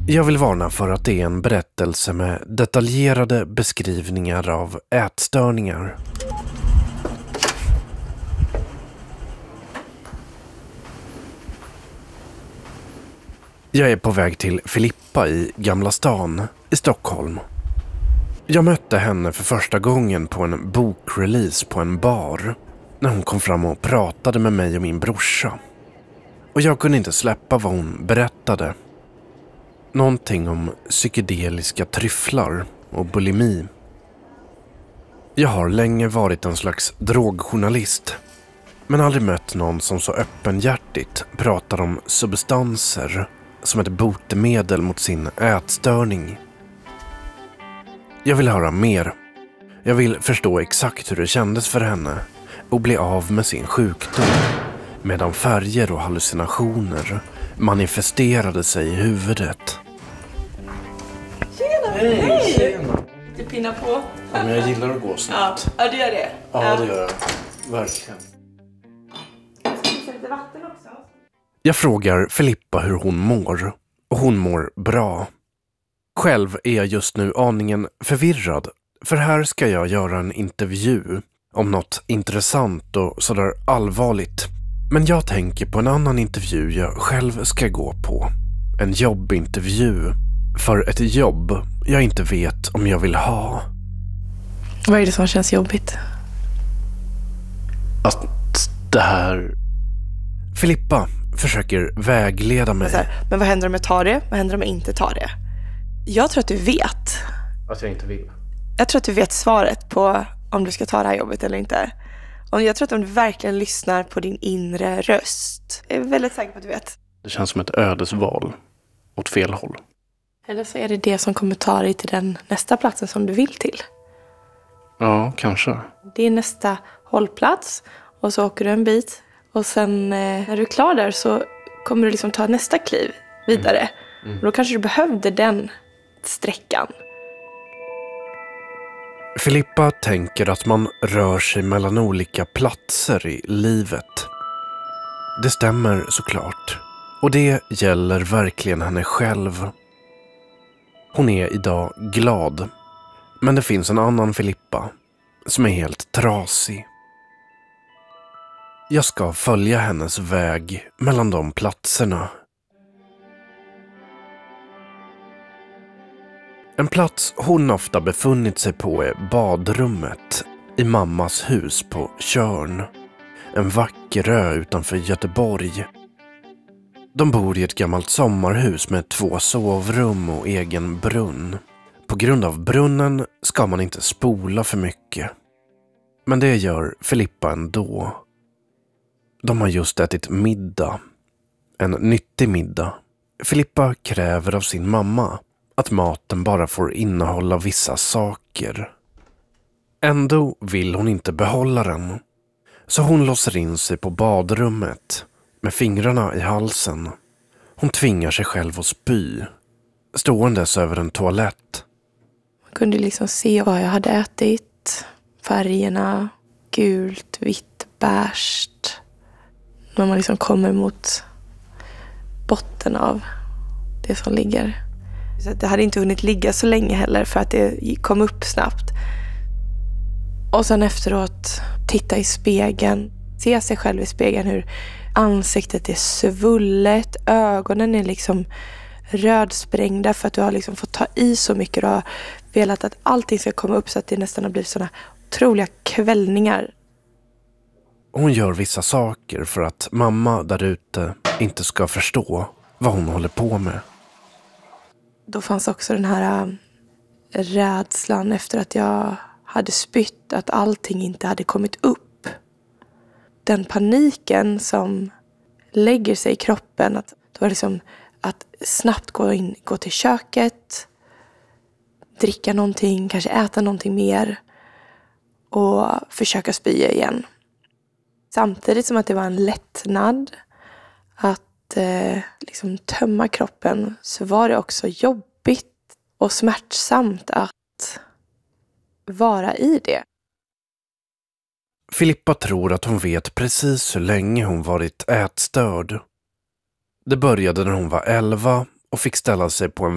Jag vill varna för att det är en berättelse med detaljerade beskrivningar av ätstörningar. Jag är på väg till Filippa i Gamla stan i Stockholm. Jag mötte henne för första gången på en bokrelease på en bar när hon kom fram och pratade med mig och min brorsa. Och jag kunde inte släppa vad hon berättade. Någonting om psykedeliska tryfflar och bulimi. Jag har länge varit en slags drogjournalist, men aldrig mött någon som så öppenhjärtigt pratar om substanser som ett botemedel mot sin ätstörning. Jag vill höra mer. Jag vill förstå exakt hur det kändes för henne och bli av med sin sjukdom, medan färger och hallucinationer manifesterade sig i huvudet. Tjena! Hej! Tjena! Du pinnar på. Ja, men jag gillar att gå snabbt. Ja, det gör det. Ja, det gör jag. Verkligen. Jag ska fixa lite vatten också. Jag frågar Filippa hur hon mår, och hon mår bra. Själv är jag just nu aningen förvirrad, för här ska jag göra en intervju om något intressant och sådär allvarligt. Men jag tänker på en annan intervju jag själv ska gå på. En jobbintervju. För ett jobb jag inte vet om jag vill ha. Vad är det som känns jobbigt? Att det här... Filippa försöker vägleda mig. Men vad händer om jag tar det? Vad händer om jag inte tar det? Jag tror att du vet. Att jag inte vill. Jag tror att du vet svaret på om du ska ta det här jobbet eller inte. Och jag tror att om du verkligen lyssnar på din inre röst. Jag är väldigt säker på att du vet. Det känns som ett ödesval. Åt fel håll. Eller så är det som kommer ta dig till den nästa platsen som du vill till. Ja, kanske. Det är nästa hållplats. Och så åker du en bit. Och sen när du är klar där så kommer du liksom ta nästa kliv vidare. Och då kanske du behövde den sträckan. Filippa tänker att man rör sig mellan olika platser i livet. Det stämmer såklart. Och det gäller verkligen henne själv. Hon är idag glad. Men det finns en annan Filippa som är helt trasig. Jag ska följa hennes väg mellan de platserna. En plats hon ofta befunnit sig på är badrummet i mammas hus på Tjörn. En vacker ö utanför Göteborg. De bor i ett gammalt sommarhus med 2 sovrum och egen brunn. På grund av brunnen ska man inte spola för mycket. Men det gör Filippa ändå. De har just ätit middag. En nyttig middag. Filippa kräver av sin mamma att maten bara får innehålla vissa saker. Ändå vill hon inte behålla den. Så hon låser in sig på badrummet med fingrarna i halsen. Hon tvingar sig själv att spy, ståendes över en toalett. Man kunde liksom se vad jag hade ätit. Färgerna, gult, vitt, beige. När man liksom kommer mot botten av det som ligger. Så det hade inte hunnit ligga så länge heller för att det kom upp snabbt. Och sen efteråt titta i spegeln. Se sig själv i spegeln hur ansiktet är svullet. Ögonen är liksom rödsprängda för att du har liksom fått ta i så mycket. Du har velat att allting ska komma upp så att det nästan har blivit såna otroliga kvällningar. Hon gör vissa saker för att mamma där ute inte ska förstå vad hon håller på med. Då fanns också den här rädslan efter att jag hade spytt, att allting inte hade kommit upp. Den paniken som lägger sig i kroppen, att det var liksom att snabbt gå till köket, dricka någonting, kanske äta någonting mer och försöka spya igen. Samtidigt som att det var en lättnad att liksom tömma kroppen, så var det också jobbigt och smärtsamt att vara i det. Filippa tror att hon vet precis hur länge hon varit ätstörd. Det började när hon var 11 och fick ställa sig på en